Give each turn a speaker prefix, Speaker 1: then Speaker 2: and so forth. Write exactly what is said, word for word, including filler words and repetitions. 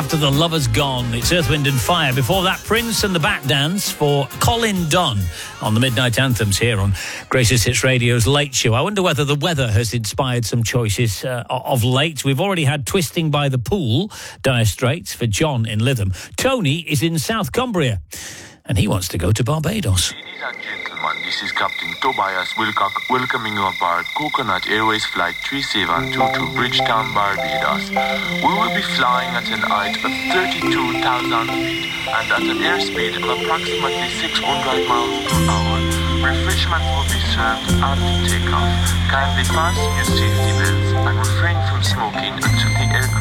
Speaker 1: After the Lover's Gone, it's Earth, Wind and Fire. Before that, Prince and the Bat Dance for Colin Dunn on the Midnight Anthems here on Greatest Hits Radio's Late Show. I wonder whether the weather has inspired some choices uh, of late. We've already had Twisting by the Pool, Dire Straits, for John in Lytham. Tony is in South Cumbria, and he wants to go to Barbados.
Speaker 2: Ladies and gentlemen, this is Captain Tobias Wilcock welcoming you aboard Coconut Airways Flight three seven two to Bridgetown, Barbados. We will be flying at an height of thirty-two thousand feet and at an airspeed of approximately six hundred miles per hour. Refreshment will be served after takeoff. Kindly fasten your safety belts and refrain from smoking until the aircraft